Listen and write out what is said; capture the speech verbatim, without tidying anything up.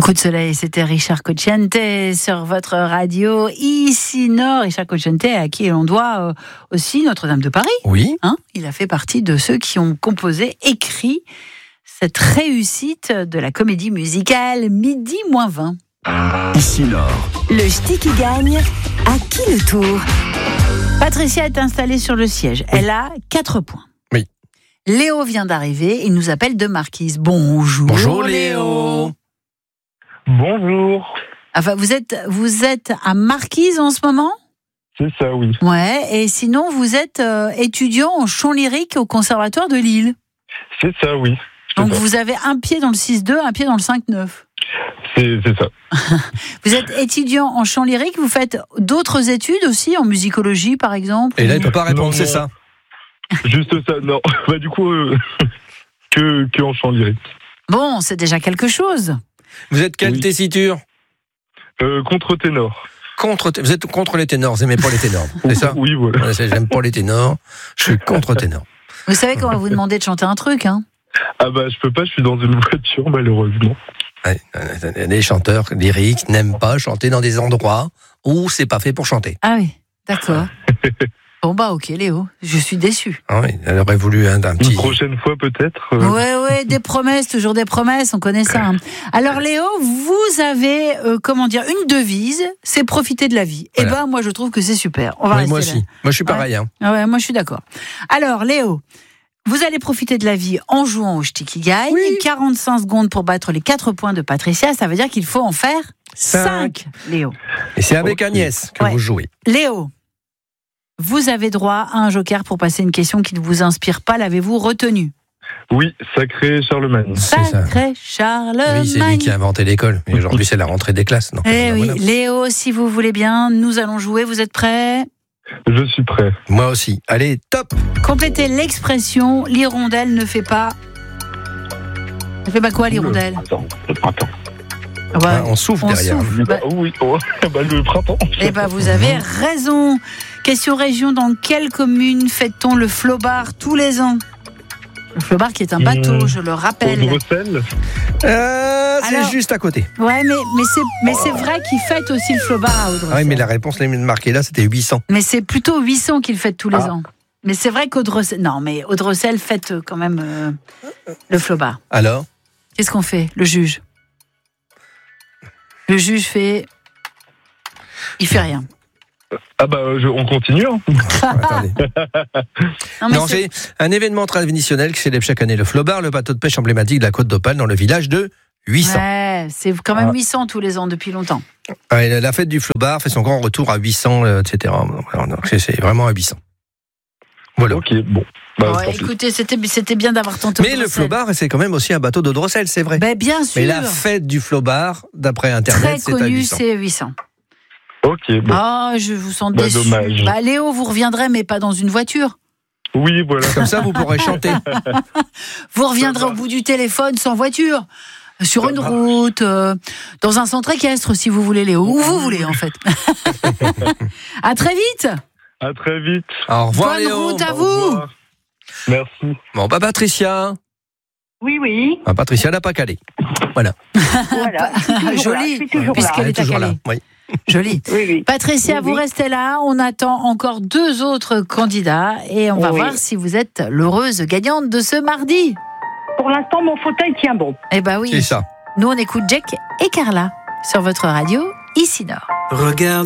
Coup de soleil, c'était Richard Cocciante sur votre radio ici Nord. Richard Cocciante, à qui on doit euh, aussi Notre-Dame de Paris. Oui. Hein, il a fait partie de ceux qui ont composé, écrit cette réussite de la comédie musicale Midi moins vingt. Ici Nord. Le ch'ti qui gagne, à qui le tour? Patricia est installée sur le siège. Elle a quatre points. Oui. Léo vient d'arriver. Il nous appelle de Marquise. Bonjour. Bonjour Léo. Bonjour. Enfin, vous êtes, vous êtes à Marquise en ce moment ? C'est ça, oui. Ouais. Et sinon, vous êtes euh, étudiant en chant lyrique au Conservatoire de Lille. C'est ça, oui. C'est Donc ça. vous avez un pied dans le six deux, un pied dans le cinq neuf. C'est, c'est ça. Vous êtes étudiant en chant lyrique, vous faites d'autres études aussi, en musicologie par exemple ? Et là, il ne peut pas répondre, Non, c'est non. ça. Juste ça, non. Bah, du coup, euh, que, que en chant lyrique. Bon, c'est déjà quelque chose. Vous êtes quelle Oui. tessiture ? Euh, contre-ténor. Contre, vous êtes contre les ténors, vous n'aimez pas les ténors, c'est ça ? Oui, voilà. Ouais, c'est, j'aime pas les ténors, je suis contre ténor. Vous savez qu'on va vous demander de chanter un truc, hein ? Ah bah, je peux pas, je suis dans une voiture, malheureusement. Ouais, les chanteurs lyriques n'aiment pas chanter dans des endroits où c'est pas fait pour chanter. Ah oui, d'accord. Bon bah ok Léo, je suis déçue. Ah oui, elle aurait voulu un, un petit... Une prochaine fois, peut-être. euh, Ouais, ouais, des promesses, toujours des promesses, on connaît ça. hein. Alors Léo, vous avez, euh, comment dire, une devise, c'est profiter de la vie. Et Voilà. ben moi je trouve que c'est super. On va Oui, rester moi là. aussi, moi je suis pareil. Hein. Ah ouais, moi je suis d'accord. Alors Léo, vous allez profiter de la vie en jouant au ch'ti qui gagne. Oui. quarante-cinq secondes pour battre les quatre points de Patricia, ça veut dire qu'il faut en faire cinq, Léo. Et c'est avec Ok. Agnès que Ouais. vous jouez. Léo, vous avez droit à un joker pour passer une question qui ne vous inspire pas, l'avez-vous retenu ? Oui, sacré Charlemagne. C'est ça. Sacré Charlemagne. Oui, c'est lui qui a inventé l'école. Et aujourd'hui, c'est la rentrée des classes. Donc, Eh euh, oui, voilà. Léo, si vous voulez bien, nous allons jouer. Vous êtes prêts ? Je suis prêt. Moi aussi. Allez, top. Complétez l'expression « l'hirondelle ne fait pas ». Ne fait pas quoi, l'hirondelle ? Le printemps. Le printemps. Ouais, Ah, on souffle on derrière. souffle. Bah, Ah oui, oh, bah, le printemps. eh ben, vous avez raison. Question région, dans quelle commune fête-t-on le Flobard tous les ans ? Le Flobard qui est un bateau, Mmh. je le Au rappelle. Bruxelles. Euh, c'est Alors- juste à côté. Ouais, mais, mais c'est, mais c'est vrai qu'il fête aussi le Flobard à Audressel. Ah oui, mais la réponse les marquée là, c'était huit cents. Mais c'est plutôt huit cents qu'il fête tous les Ah. ans. Mais c'est vrai qu'Audressel... Non, mais Audressel fête quand même euh, le Flobard. Alors Qu'est-ce qu'on fait, le juge ? Le juge fait... Il fait rien. Ah bah, je- on continue. Hein. Attendez. Non, mais Non, c'est un événement traditionnel qui célèbre chaque année le Flobard, le bateau de pêche emblématique de la côte d'Opale dans le village de huit cents. Ouais, c'est quand même Ah. huit cents tous les ans depuis longtemps. Ouais, la- la fête du Flobard fait son grand retour à huit cents, euh, et cetera. Donc, c'est, c'est vraiment à huit cents. Voilà. Ok, bon. Bah, Ouais, tant pis. écoutez, c'était, c'était bien d'avoir tenté Mais le Audressel. Flobard, c'est quand même aussi un bateau d'Audressel, c'est vrai. Ben, bien sûr. Mais la fête du Flobard, d'après Très Internet, c'est à connu, huit cents. c'est huit cents. Ok, bon. Ah, je vous sens Bah, déçu. dommage. Bah, Léo, vous reviendrez, mais pas dans une voiture. Oui, voilà. Comme ça, vous pourrez chanter. Vous reviendrez Ça au va. bout du téléphone sans voiture. Sur Ça une marche. route, euh, dans un centre équestre, si vous voulez, Léo. Où vous voulez, en fait. À très vite. À très vite. Au revoir, Bonne Léo. route à Au vous. revoir. Merci. Bon, bah, Patricia. Oui, oui. Ah, Patricia n'a pas calé. Voilà. Voilà. Je suis toujours là, Joli, je suis toujours puisqu'elle là. est à toujours là. Calais. Oui. Joli. Oui, oui. Patricia, Oui, vous oui. restez là. On attend encore deux autres candidats et on va Oui. voir si vous êtes l'heureuse gagnante de ce mardi. Pour l'instant, mon fauteuil tient bon. Eh ben oui. C'est ça. Nous, on écoute Jack et Carla sur votre radio, ici Nord. Regarde.